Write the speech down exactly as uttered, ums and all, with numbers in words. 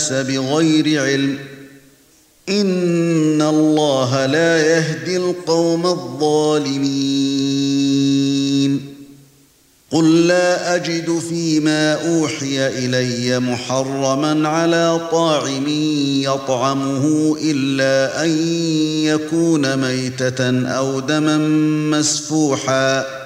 الناس بغير علم إن الله لا يهدي القوم الظالمين قل لا أجد فيما أوحي إلي محرما على طاعم يطعمه إلا أن يكون ميتة أو دما مسفوحا